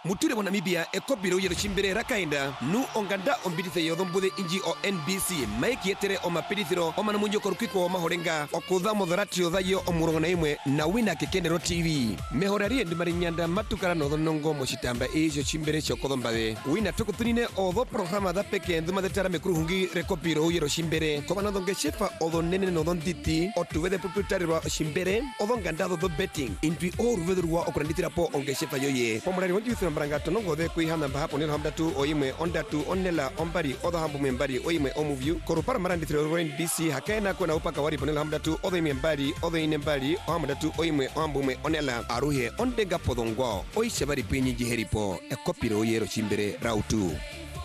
muture mo Namibia e kopiro yero chimbere rakainda nu onganda ombidithe yodombude inji o NBC maiki yetere o mapidithiro o manamunyo korukiko o mahorenga okutha motharatio thayo o murongo na imwe na wina kekendero TV mehorari ndimari nyanda matukara no thonongo mochitamba ejo chimbere chokothombawe wina tukutunine o tho programa da peke nduma detara mekruhungi rekopiro yero chimbere ko banadonge shefa o tho nene no dhonditi o tuwede proprietario chimbere o tho nganda tho betting intwi o ruvedurwa o kuranditira po onge shefa yoye pomurari wonju mbranga tonongo de kuihana mbahapo nilo hamdatu oimwe ondatu onela ombari odo hambu membari oimwe omuvyu korupara marandithiro ro NBC hakaena kona upaka wari ponelo hamdatu odo ime mbari odo ine mbari ohamdatu oimwe ohambume onela aruhe ondega podongwa oisebari pinyi jiheripo ekopiro yero chimbere rautu